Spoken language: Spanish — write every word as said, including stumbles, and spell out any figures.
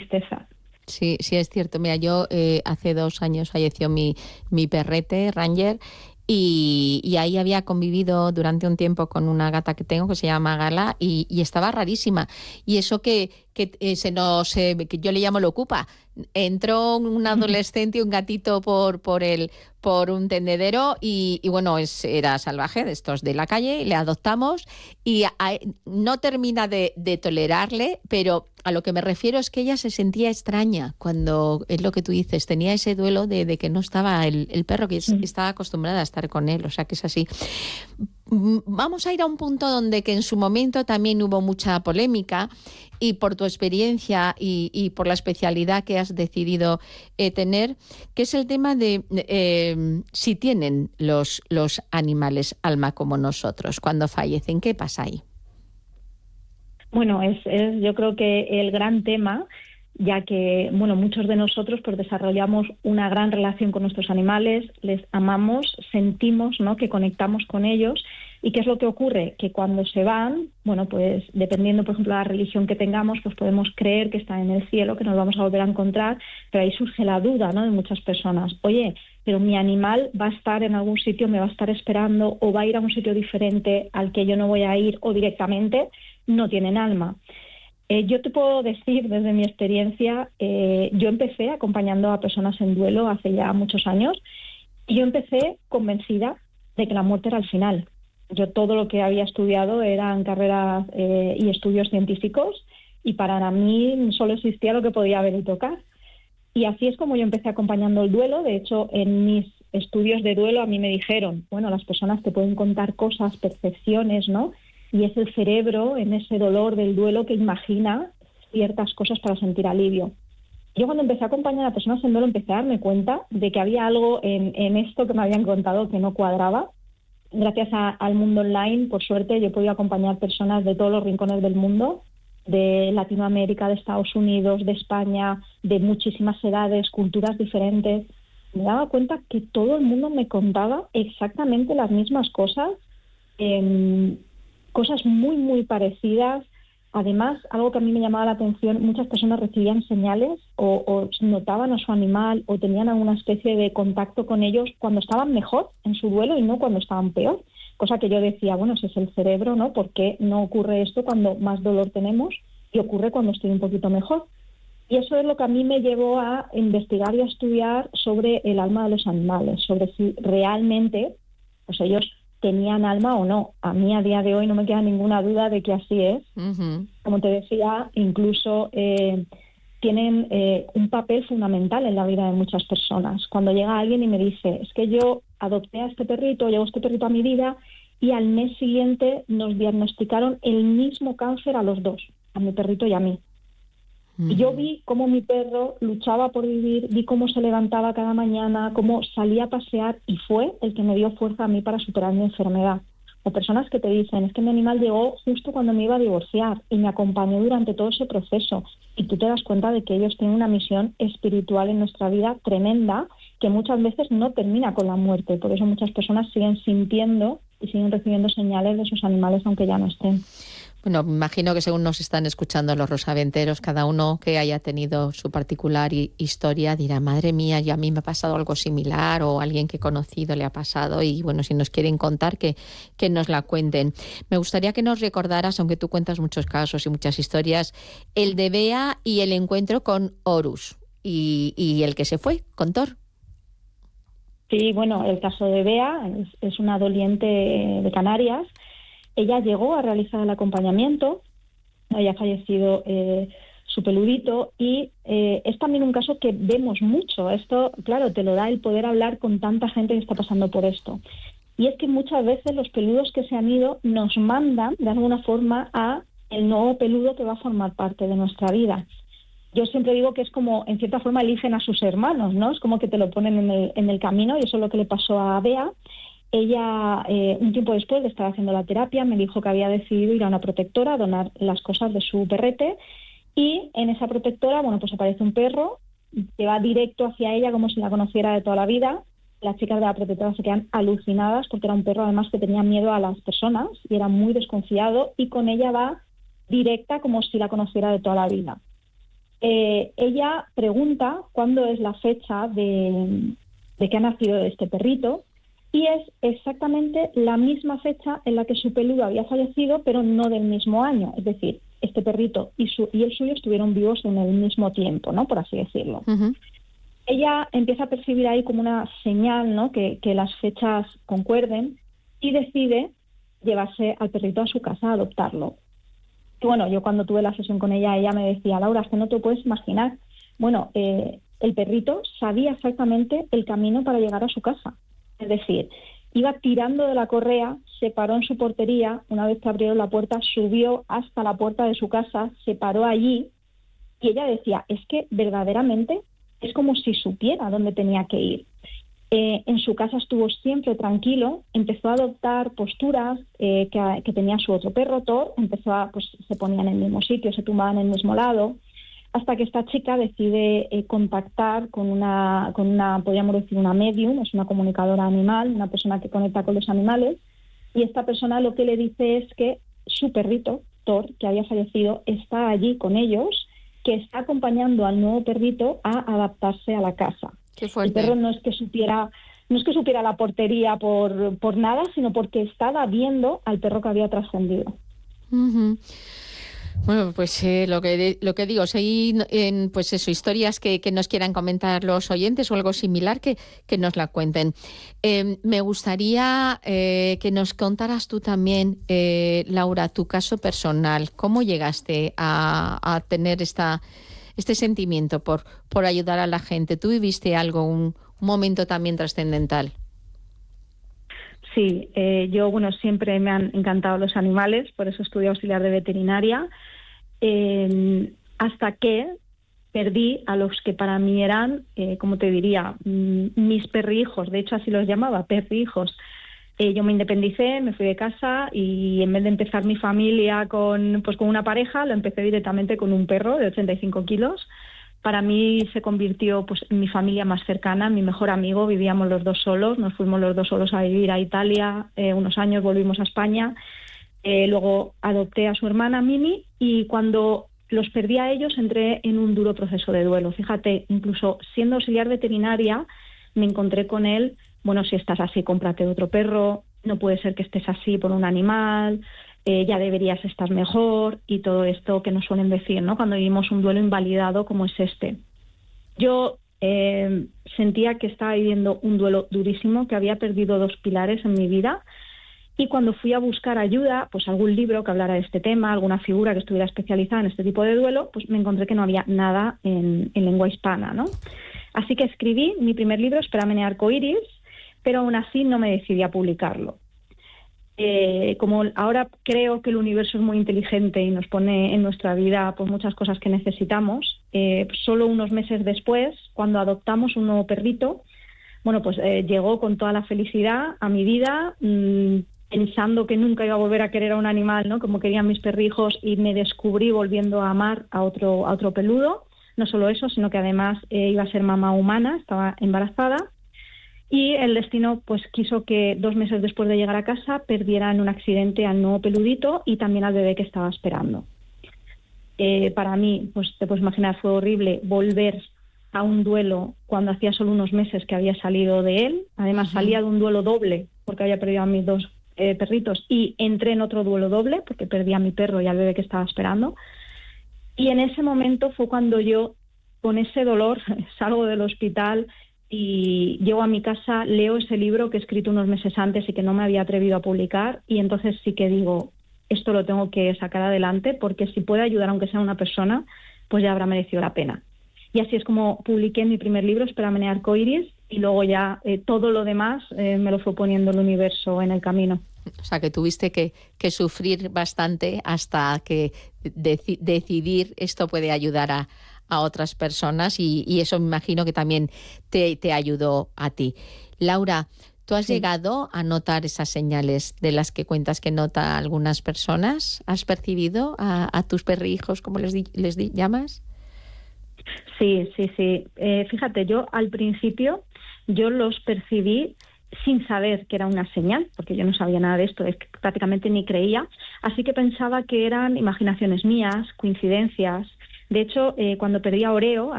tristeza. Sí, sí es cierto. Mira, yo eh, hace dos años falleció mi, mi perrete, Ranger, y, y ahí había convivido durante un tiempo con una gata que tengo que se llama Gala y, y estaba rarísima. Y eso que, que eh, se nos, eh, que yo le llamo lo ocupa. Entró un adolescente y un gatito por, por, el, por un tendedero y, y bueno, es, era salvaje de estos de la calle, le adoptamos y a, no termina de, de tolerarle, pero a lo que me refiero es que ella se sentía extraña cuando, es lo que tú dices, tenía ese duelo de, de que no estaba el, el perro, que es, estaba acostumbrada a estar con él, o sea que es así. Vamos a ir a un punto donde que en su momento también hubo mucha polémica y por tu experiencia y, y por la especialidad que has decidido eh, tener, que es el tema de eh, si tienen los, los animales alma como nosotros cuando fallecen. ¿Qué pasa ahí? Bueno, es, es yo creo que el gran tema, ya que bueno, muchos de nosotros pues desarrollamos una gran relación con nuestros animales, les amamos, sentimos, ¿no?, que conectamos con ellos. ¿Y qué es lo que ocurre? Que cuando se van, bueno, pues dependiendo, por ejemplo, de la religión que tengamos, pues podemos creer que están en el cielo, que nos vamos a volver a encontrar, pero ahí surge la duda, ¿no?, de muchas personas. Oye, pero mi animal va a estar en algún sitio, me va a estar esperando, o va a ir a un sitio diferente al que yo no voy a ir, o directamente no tienen alma. Eh, yo te puedo decir desde mi experiencia, eh, yo empecé acompañando a personas en duelo hace ya muchos años y yo empecé convencida de que la muerte era el final. Yo todo lo que había estudiado eran carreras eh, y estudios científicos y para mí solo existía lo que podía ver y tocar. Y así es como yo empecé acompañando el duelo. De hecho, en mis estudios de duelo a mí me dijeron, bueno, las personas te pueden contar cosas, percepciones, ¿no?, y es el cerebro en ese dolor del duelo que imagina ciertas cosas para sentir alivio. Yo cuando empecé a acompañar a personas en duelo empecé a darme cuenta de que había algo en, en esto que me habían contado que no cuadraba. Gracias a, al mundo online, por suerte, yo he podido acompañar personas de todos los rincones del mundo, de Latinoamérica, de Estados Unidos, de España, de muchísimas edades, culturas diferentes. Me daba cuenta que todo el mundo me contaba exactamente las mismas cosas, eh, cosas muy, muy parecidas. Además, algo que a mí me llamaba la atención, muchas personas recibían señales o, o notaban a su animal o tenían alguna especie de contacto con ellos cuando estaban mejor en su duelo y no cuando estaban peor. Cosa que yo decía, bueno, ese es el cerebro, ¿no? ¿Por qué no ocurre esto cuando más dolor tenemos y ocurre cuando estoy un poquito mejor? Y eso es lo que a mí me llevó a investigar y a estudiar sobre el alma de los animales, sobre si realmente pues ellos tenían alma o no. A mí a día de hoy no me queda ninguna duda de que así es. Uh-huh. Como te decía, incluso eh, tienen eh, un papel fundamental en la vida de muchas personas. Cuando llega alguien y me dice, es que yo adopté a este perrito, llevo este perrito a mi vida y al mes siguiente nos diagnosticaron el mismo cáncer a los dos, a mi perrito y a mí. Y yo vi cómo mi perro luchaba por vivir, vi cómo se levantaba cada mañana, cómo salía a pasear y fue el que me dio fuerza a mí para superar mi enfermedad. O personas que te dicen, es que mi animal llegó justo cuando me iba a divorciar y me acompañó durante todo ese proceso. Y tú te das cuenta de que ellos tienen una misión espiritual en nuestra vida tremenda que muchas veces no termina con la muerte. Por eso muchas personas siguen sintiendo y siguen recibiendo señales de sus animales aunque ya no estén. Bueno, me imagino que según nos están escuchando los rosaventeros, cada uno que haya tenido su particular historia dirá, madre mía, yo a mí me ha pasado algo similar o alguien que he conocido le ha pasado y bueno, si nos quieren contar, que, que nos la cuenten. Me gustaría que nos recordaras, aunque tú cuentas muchos casos y muchas historias, el de Bea y el encuentro con Horus y, y el que se fue, con Thor. Sí, bueno, el caso de Bea es, es una doliente de Canarias. Ella llegó a realizar el acompañamiento, había fallecido eh, su peludito y eh, es también un caso que vemos mucho. Esto, claro, te lo da el poder hablar con tanta gente que está pasando por esto. Y es que muchas veces los peludos que se han ido nos mandan de alguna forma a el nuevo peludo que va a formar parte de nuestra vida. Yo siempre digo que es como, en cierta forma, eligen a sus hermanos, ¿no? Es como que te lo ponen en el, en el camino y eso es lo que le pasó a Bea. Ella, eh, un tiempo después de estar haciendo la terapia, me dijo que había decidido ir a una protectora a donar las cosas de su perrete y en esa protectora, bueno, pues aparece un perro que va directo hacia ella como si la conociera de toda la vida. Las chicas de la protectora se quedan alucinadas porque era un perro además que tenía miedo a las personas y era muy desconfiado y con ella va directa como si la conociera de toda la vida. eh, ella pregunta cuándo es la fecha de, de que ha nacido este perrito, y es exactamente la misma fecha en la que su peludo había fallecido, pero no del mismo año. Es decir, este perrito y, su, y el suyo estuvieron vivos en el mismo tiempo, ¿no? Por así decirlo. Uh-huh. Ella empieza a percibir ahí como una señal, ¿no? Que, que las fechas concuerden, y decide llevarse al perrito a su casa, a adoptarlo. Y bueno, yo cuando tuve la sesión con ella, ella me decía, Laura, es que no te puedes imaginar. Bueno, eh, el perrito sabía exactamente el camino para llegar a su casa. Es decir, iba tirando de la correa, se paró en su portería, una vez que abrieron la puerta, subió hasta la puerta de su casa, se paró allí, y ella decía, es que verdaderamente es como si supiera dónde tenía que ir. Eh, en su casa estuvo siempre tranquilo, empezó a adoptar posturas eh, que, que tenía su otro perro, Thor, empezó a, pues se ponía en el mismo sitio, se tumbaba en el mismo lado, hasta que esta chica decide eh, contactar con una, con una, podríamos decir, una medium, es una comunicadora animal, una persona que conecta con los animales, y esta persona lo que le dice es que su perrito, Thor, que había fallecido, está allí con ellos, que está acompañando al nuevo perrito a adaptarse a la casa. Qué fuerte. El perro no es que supiera, no es que supiera la portería por, por nada, sino porque estaba viendo al perro que había trascendido. Uh-huh. Bueno, pues eh, lo que lo que digo, si en pues eso, historias que, que nos quieran comentar los oyentes o algo similar, que, que nos la cuenten. Eh, me gustaría eh, que nos contaras tú también, eh, Laura, tu caso personal. ¿Cómo llegaste a, a tener esta este sentimiento por, por ayudar a la gente? ¿Tú viviste algo, un, un momento también trascendental? Sí, eh, yo, bueno, siempre me han encantado los animales, por eso estudié auxiliar de veterinaria, eh, hasta que perdí a los que para mí eran, eh, como te diría, mis perrijos, de hecho así los llamaba, perrijos. Eh, yo me independicé, me fui de casa y en vez de empezar mi familia con, pues, con una pareja, lo empecé directamente con un perro de ochenta y cinco kilos. Para mí se convirtió, pues, en mi familia más cercana, mi mejor amigo. Vivíamos los dos solos, nos fuimos los dos solos a vivir a Italia eh, unos años, volvimos a España. Eh, luego adopté a su hermana Mimi, y cuando los perdí a ellos entré en un duro proceso de duelo. Fíjate, incluso siendo auxiliar veterinaria me encontré con él, bueno, si estás así, cómprate otro perro, no puede ser que estés así por un animal, eh, ya deberías estar mejor, y todo esto que nos suelen decir, ¿no?, cuando vivimos un duelo invalidado como es este. Yo eh, sentía que estaba viviendo un duelo durísimo, que había perdido dos pilares en mi vida, y cuando fui a buscar ayuda, pues algún libro que hablara de este tema, alguna figura que estuviera especializada en este tipo de duelo, pues me encontré que no había nada en, en lengua hispana, ¿no? Así que escribí mi primer libro, Espérame arcoiris, pero aún así no me decidí a publicarlo. Eh, como ahora creo que el universo es muy inteligente y nos pone en nuestra vida, pues, muchas cosas que necesitamos, eh, solo unos meses después, cuando adoptamos un nuevo perrito, bueno, pues eh, llegó con toda la felicidad a mi vida, mmm, pensando que nunca iba a volver a querer a un animal, ¿no?, como querían mis perrijos, y me descubrí volviendo a amar a otro, a otro peludo. No solo eso, sino que además eh, iba a ser mamá humana, estaba embarazada, y el destino, pues, quiso que dos meses después de llegar a casa perdiera en un accidente al nuevo peludito y también al bebé que estaba esperando. Eh, para mí, pues te puedes imaginar, fue horrible volver a un duelo cuando hacía solo unos meses que había salido de él. Además, uh-huh. salía de un duelo doble porque había perdido a mis dos eh, perritos, y entré en otro duelo doble porque perdí a mi perro y al bebé que estaba esperando. Y en ese momento fue cuando yo, con ese dolor, salgo del hospital y llego a mi casa, leo ese libro que he escrito unos meses antes y que no me había atrevido a publicar, y entonces sí que digo, esto lo tengo que sacar adelante, porque si puede ayudar aunque sea una persona, pues ya habrá merecido la pena. Y así es como publiqué mi primer libro, Espérame arcoiris, y luego ya eh, todo lo demás eh, me lo fue poniendo el universo en el camino. O sea, que tuviste que, que sufrir bastante hasta que deci- decidir esto puede ayudar a, a otras personas, y, y eso me imagino que también te, te ayudó a ti. Laura, ¿tú has sí. llegado a notar esas señales de las que cuentas que nota algunas personas? ¿Has percibido a, a tus perrijos, como les, di, les di, llamas? Sí, sí, sí. Eh, fíjate, yo al principio yo los percibí sin saber que era una señal, porque yo no sabía nada de esto, es que prácticamente ni creía, así que pensaba que eran imaginaciones mías, coincidencias, De hecho, eh, cuando perdí a Oreo,